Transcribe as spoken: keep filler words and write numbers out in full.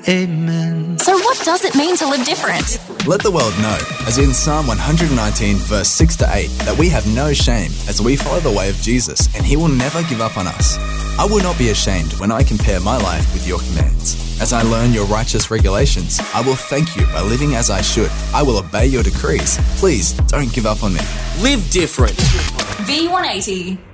Amen. So what does it mean to live different? Let the world know, as in Psalm one nineteen, verse six to eight, that we have no shame as we follow the way of Jesus, and he will never give up on us. I will not be ashamed when I compare my life with your commands. As I learn your righteous regulations, I will thank you by living as I should. I will obey your decrees. Please don't give up on me. Live different. V one eighty.